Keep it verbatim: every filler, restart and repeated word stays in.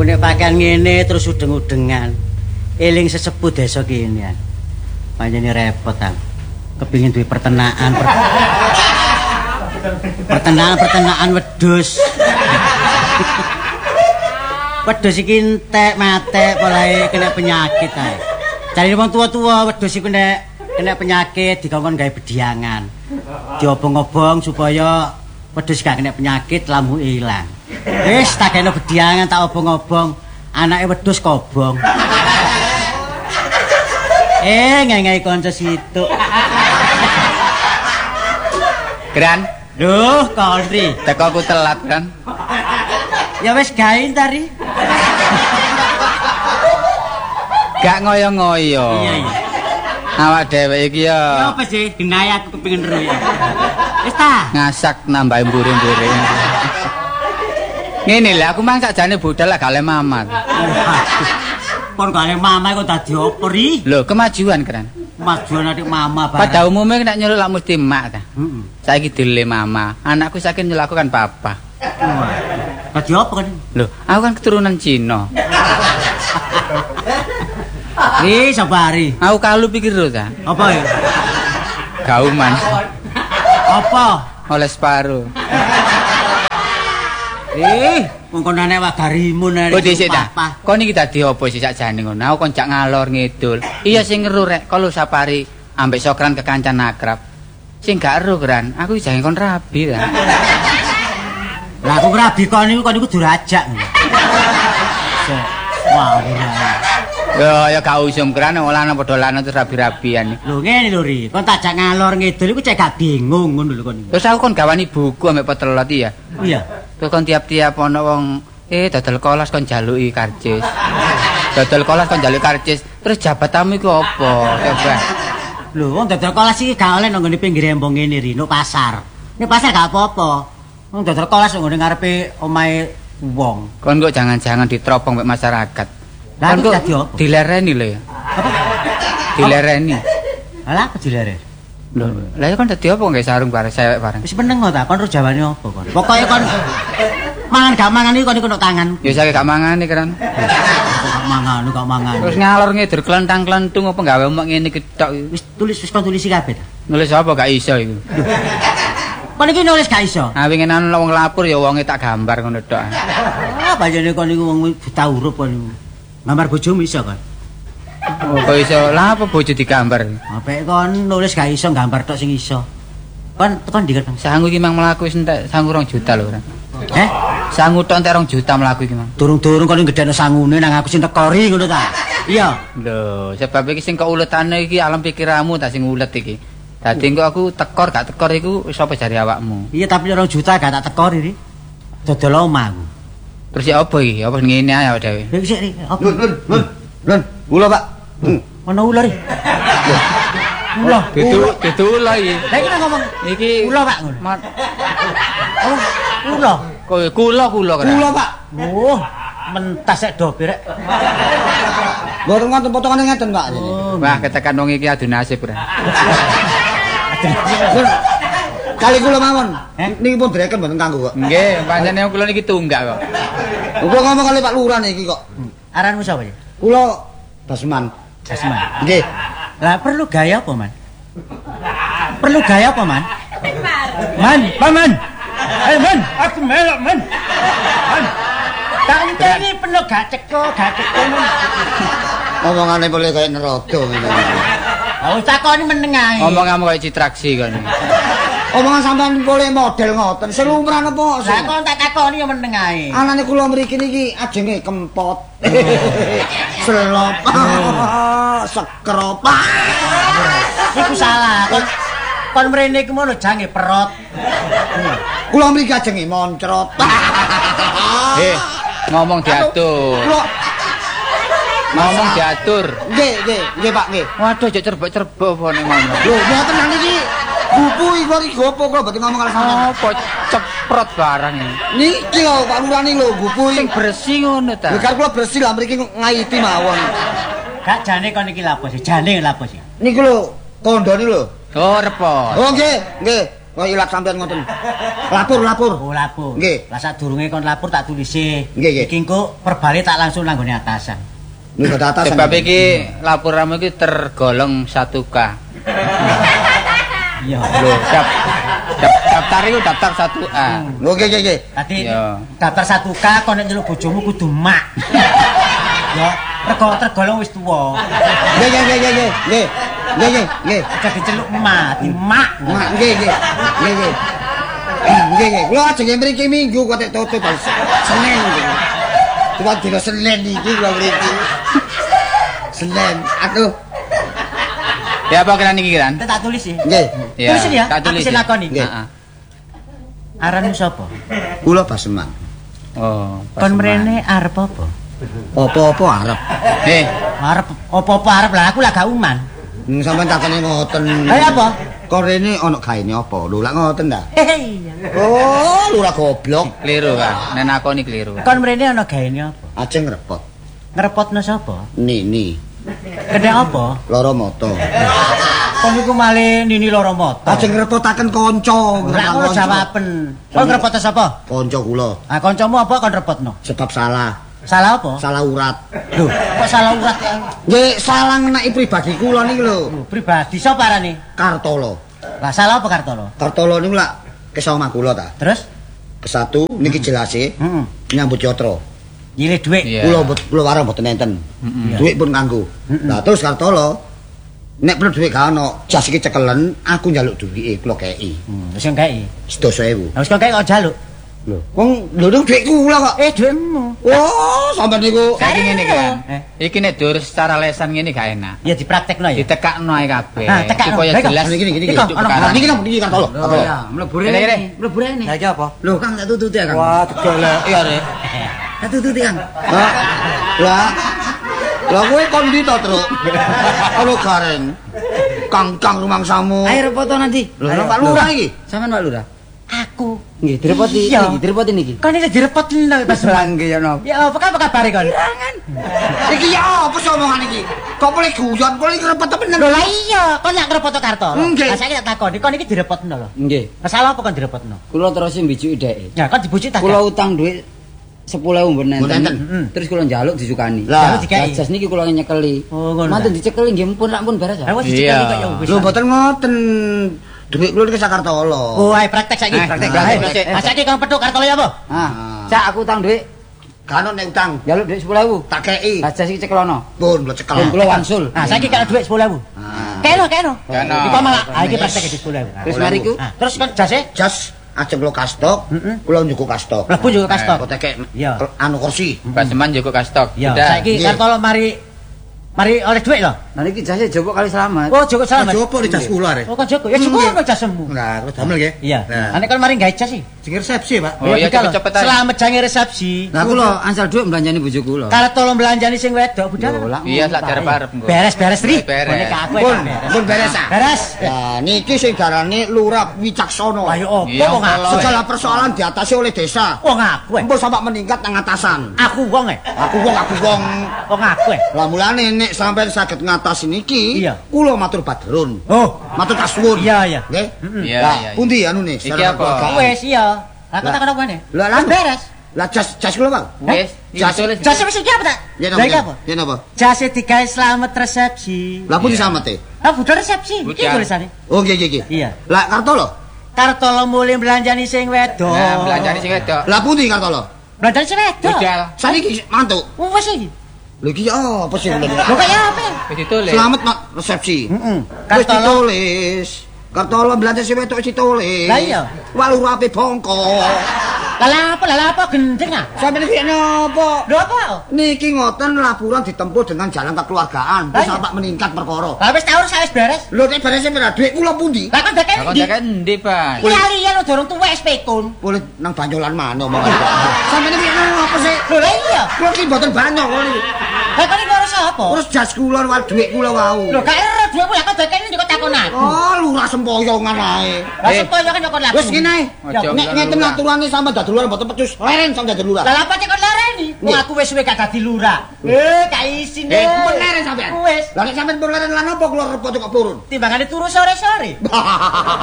Aku nek pakaian ngene terus udeng-udengan. Eling sesepuh desa kene. Panjene repot aku. Kepingin duwe pertenaan. Per... pertenaan-pertenaan wedhus. Wedhus iki entek mate polahe kena penyakit ae. Cari wong tua-tua wedhus iku nek kena penyakit dikongkon gawe bedhiangan. Diobong-obong supaya wedhus gak kena penyakit lambu ilang. Wis tak kena bedhiangan tak obong-obong, anake wedhus kobong. Eh ngai-ngai kanca situ. Gran, duh Kondri, teko aku telat kan. Ya wis gawe tari. Gak ngoyo-ngoyo. Iya iya. Awak dhewe iki ya. Ya apa sih? Genai aku kepengin ero ya. Wis ta? Ngasak nambah mburi-mburi. Ngene lho, aku mang sakjane budal lah gale mamat. Pon gale mama kok dadi opo ri? Lho, kemajuan kan. Kemajuan adik mama barang. Pada umumnya nek nyeluk lak mesti mak ta. Heeh. Saiki dile mama. Anakku saiki nyeluk aku kan papa. Dadi opo kan? Lho, aku kan keturunan Cina. Ri sabari. Aku kalu pikir lho ta. Apa ya? Gauman. Apa? Oleh separuh. Eh, wong konane wagarimu nek. Kok dhisik ta? Kon iki dadi apa sih sakjane ngono? Aku kon jak ngalor ngidul. Iya sing ngeru rek kalau sapari ambek sokran kekancan akrab. Sing gak eru Gran, aku jange kon rabi ta. Lah aku rabi kon niku kon niku durajak. Wah, ora. Yo ya gak usum Gran ora ana padha lanang terus rabi-rabian. Lho ngene lho Ri, kon tak jak ngalor ngidul iku cek gak bingung ngono lho kon. Terus aku kon gawani buku ambek petelot iya. Iya. Terus kon tiap-tiap ana wong eh dodol kolas kon jaluki karcis. Dodol kolas kon jaluki karcis. Terus jabatanmu iku apa? Coba. Lho wong dodol kolas iki gak oleh nang ngene pinggir embong ngene Ri, nang pasar. Ning pasar gak apa-apa. Wong dodol kolas nang ngene ngarepe omahe wong. Kon kok jangan-jangan diteropong mek masyarakat. Lah kok dadi apa? Dilereni lho ya. Apa? Dilereni. Alah apa dilere? Lho, lah kon dadi apa nggih sarung bareng sewek bareng. Wis meneng kok ta, kon ro jawane apa kon? Pokoke kon mangan gak mangan iki kon iku nek tangan. Ya saiki gak mangane kan. Gak mangan, gak mangan. Terus ngalor ngidur klentang-klentung apa gawe omong ngene iki tok. Wis tulis wis kon tulisi kabeh ta. Nulis apa gak iso iku. Kon iki nulis gak iso. Ah wingi ana wong lapor ya wonge tak gambar ngono tok. Ah panjene kon iku wong buta huruf kon iku. Gambar bojomu iso kon. Oh, kok iso? Lah apa bojo digambar? Apik kon nulis gak iso gambar tok sing iso. Kon tekan ndi kan? Sangu iki mang mlaku wis entek sangu rong juta lho, Ran. Eh, sangu tok entek rong juta mlaku iki mang. Durung-durung kon gedhekno sangune nang aku sing tekori ngono ta. Iya. Lho, sebab iki sing kok uletane iki alam pikiranmu ta sing ulet iki. Dadi engko aku tekor gak tekor iku wis apa jare awakmu. Iya, tapi rong juta gak tak tekori iki. Dodol omah. Terus ya apa iki? Apa ngene ae awake dhewe? Lha sik iki, apa? Lun, lun, lun. Lun, ula, Pak. Hmm. Mana ular iki? Ula, Itu itu ula iki. Lah iki ngomong Iki ula, Pak. Mat. Oh, ula. Kok kula kula kan. Ula, Pak. Oh, mentas sik dobe rek. Mboten wonten potongane ngeten, Pak. Oh, Wah, ketekan wong iki adu nasib, Ran. Lun, kali kula mawon. Eh? Niki pun dreken mboten kanggo kok. Nggih, pancene kula niki tunggak kok. Kula ngomong kali Pak Lurah niki kok. aranmu sapa ya? Kula Dasman. Jasman. Nggih. Lah perlu gaya apa, Man? Perlu gaya apa, Man? Man, paman. Eh, Man, aku melok, Man. Man. Tak enteni perlu gak ceko, gak ceko, Man. Omongane boleh kaya neraka ngene. Oh, takoni meneng ae. Ngomong-ngomong kaya citraksi kon. Omongan sampean boleh model ngoten. Selumrah napa? Lah kon tak takoni yo meneng ae. Anane kula mriki niki ajenge kempot. Selop. Sekrop. Iku salah. Kon kon mrene iku ngono jange perot. Kula mriki ajenge moncrot. Eh, ngomong diatur. Kula Ngomong diatur. nggih, nggih, nggih Pak, nggih. Waduh, cek cerbek-cerbek fone ngomong. Lho, mboten nang niki bubu iki iki gopo kula mboten ngomong kali sampean. Apa ceprot barang iki. Niki lho Pak Lurah niki lho bubu Sing iki. bersih ngono ta. Lho kan kula bersih lah mriki ngaiti mawon. Gak jane kon iki lapo sih? Jane lapo sih? Niku lho kondone lho. Oh, repot. Oh nggih, nggih. Kok ilat sampean ngoten. Lapor, lapor. Oh, lapor. Nggih. Lah sadurunge kon lapor tak tulisi. Nggih, nggih. Iki engko perbali tak langsung nanggone atasan. Niku atasan. Sebab iki laporanmu iki tergolong satu K. Iya. Lho, dap, dap, daftar itu daftar satu A. Oke, oke, oke. Tadi Iya. daftar satu K kon nek njeluk bojomu kudu mak. Ya, rego tergolong wis tuwa. Nggih, nggih, nggih, nggih. Nggih. Nggih, nggih, nggih. Aja diceluk emak, di mak. Mak, nggih, nggih. Nggih, nggih. Nggih, nggih. Kula ajeng mriki Minggu kok tek tutup bal Senin iki. Cuma dina Senin iki kula mriki. Senin. Aduh. Ya apa kira niki kan? Tak tulis sih. Nggih. Ya, Tulisin ya, tak tulis. aku sing lakoni. Nggih. Heeh. Aranmu sapa? Kula Baseman. Oh, Kon mrene arep apa? Apa-apa arep. Eh, Arep apa-apa arep lah aku lah gak uman. Hmm, sampean takone ngoten. Lah apa? Kok rene ana gaene apa? Lho lak ngoten ta? Hei. Oh, lurah goblok. keliru kan. Nek nakoni keliru. Kon mrene ana gaene apa? Ajeng repot. Ngrepotno sapa? Nini, Kene apa? lara mata. Kon niku malih nini loro moto. Ajeng ngrepotaken kanca. Ora ngono jawaben. Kon ngrepotno sapa? Kanca kula. Ah kancamu apa kon repotno? Sebab salah. Salah apa? Salah urat. Lho, kok salah urat ya? Nggih, salah ngenaki pribadi kula niku lho. Lho, pribadi sapa arane? Kartolo. Lah salah apa Kartolo? Kartolo niku lak kesah omah kula ta. Terus? Kesatu niki jelase Heeh. nyambut yatra. Nyilih dhuwit. Iya. Kula mbot kula warung mboten enten. Iya. Dhuwit pun nganggo. Lah terus Kartolo nek perlu dhuwit gak ono, jas iki cekelen, aku njaluk dhuwite kula kei. Hmm, wis engkei. sedasa ewu. Lah wis kok kok jaluk. Lho, wong lho niku dhuwit kula kok. Eh, dhuwitmu. Wah, sampean niku Saiki ngene iki kan. Eh. Iki nek dur secara lesan ngene gak enak. Ya dipraktekno ya. Ditekakno ae kabeh. Ah, tekakno. Supaya Baik, kok. jelas. Niki, niki, niki. Duduk Ono, perkara. niki niki Kartolo. Kartolo. mlebu rene. Mlebu rene. Lah iki apa? Lho, Kang tak tututi ya, Kang. Wah, tegolek ya rek. Tak tututi, Kang. Lah. Lah. Lah kowe kon ndi to, Truk? Halo Gareng. Kang-kang rumangsamu. Ayo repoto nanti. Lho, Pak Lurah iki. Sampean Pak Lurah. Aku. Nggih, direpoti Iya. niki, direpoti niki. Kon iki direpotno Mas. Nggih ya napa. Ya apa apa kabare kon? Iki ya apa sih omongan iki? Kok boleh guyon, boleh repot temen. Lho lah iya, kon nak ngrepot Kartolo. Nggih. Lah saiki tak takoni, kon iki direpotno lho. Nggih. Masalah apa kon direpotno? Kula terus mbijuki dheke. Ya kon dibujuk tak. Kula utang dhuwit sepuluh ewu mboten Mboten enten. enten. Terus kula njaluk disukani. Lah, Jaluk dikai. Jas niki kula nyekeli. Oh, ngono. Mantun dicekeli nggih mumpun rak pun beres ya. Lah wis Iya. dicekeli kok ya wis. lho mboten ngoten. Dhuwit kula iki Sakartolo. Oh, ayo praktek saiki. Eh, Praktek. praktek, Ayo. praktek. Ah, saiki kon petuk Kartolo ya apa? Ah, cak aku utang dhuwit Kan nek utang njaluk dhuwit sepuluh ewu. tak kei. Lah jas iki cekelono. Pun kula cekel. Pun kula wangsul. Ah, saiki kena dhuwit sepuluh ewu. Ah. Keno, keno. Keno. Iki malah, ah iki praktek di sepuluh ewu. Terus mari ku Ah, terus kon jase Jas ajeng kula kastok, kula njukuk kastok. mlebu juga kastok. Kok tekek Iya. anu kursi. Baseman juga kastok. Ya, Udah. saiki Nggih. Kartolo mari mari oleh dhuwit lho. Nah niki jase jopo kali selamat. Oh, cukup selamat. Jopo di jas kula rek. Oh, kon cukup. Ya cukup Nggih. kok jasemu. Nah, terus damel nggih. Iya. Nah, Nah, nek kon mari gawe jas sih. sing resepsi, Pak. Oh iya, budal lho. cepet-cepet ae. Selamat jange resepsi. Nah kula ansal dhuwit mbelanjani bojo kula. Kartolo belanjani sing wedok budal. Lho, lah, Iya, sak arep-arep engko. Beres-beres Tri. Beres. Boleh ke aku Pun, ya. pun beres ah. Beres. Nah, niki sing darane lurah wicaksana. Ayo opo Iya, wong aku. kalau- Segala persoalan diatasi oleh desa. Wong aku. eh. Empun sampai meningkat nang atasan. Aku wong eh. Aku wong aku wong. Wong aku eh. Lah mulane nek sampean saged ngatasi niki, Iya. kula matur badrun. Oh, Matur kasuwun. iya iya. Nggih? Iya, Lah, iya. pundi anune? Iki secara apa? kekeluargaan? Wes iya. Aku Lah. tak kenapa nih. Lah, lah. beres. Lah jas jas kula, Bang. Wes, Jas- tulis. Jas wis iki apa tak? Ya Lah iki napa? apa? Ya napa? Jas digawe selamat resepsi. Lah pun Iya. disamete. Ah, budal resepsi. Iki Budal. tulisane. Oh nggih nggih nggih. Iya. Lah Kartolo. Kartolo mulih belanjani sing wedok. Nah, belanjani sing wedok. Lah pundi Kartolo? Belanjani sing wedok. Budal. Saniki mantuk. Oh, wis iki. Lho iki apa sih? Lho kaya apa? Wis ditulis. Selamat Mak resepsi. Heeh. Wis Kartolo ditulis. Kartolo belanja si wetok wis ditulis. Lah iya. Walu rapi bongkok. Lah apa lah apa gendeng ah? Sampe niki napa? Lho apa? Niki ngoten laporan ditempuh dengan jalan kekeluargaan. Wis Lah iya. sampai meningkat perkara. Lah wis taur wis beres. Lho nek beres pira dhuwit kula pundi? Lah kan dekek Lah kok ndi? jaket endi, Pak? Lali-lali lo dorong tuwek wis pekun. Boleh nang banyolan mana omongan. Sampe niki napa sih? Lho lah iya. Kula ki mboten banyak kula niki. Lah kan iki ora sapa? Terus jas kula wal dhuwit kula wau. Lho gak ero dhuwitmu lah kok dekek ndi kok takon aku. Oh, lurah sempoyongan ae. Lah Eh. sepoyo kan kok laku. Wis ngene. Ojo Nek ngeten lurah. aturane sampe dadi lurah mboten pecus. Leren sampe dadi lurah. Lah apa cek kon lereni? Wong Nggih. aku wis suwe gak dadi lurah. Eh, gak isin. Eh, pun leren sampean. Wis. Lah nek sampean pun leren lan apa kula repot kok purun? Timbangane turu sore-sore.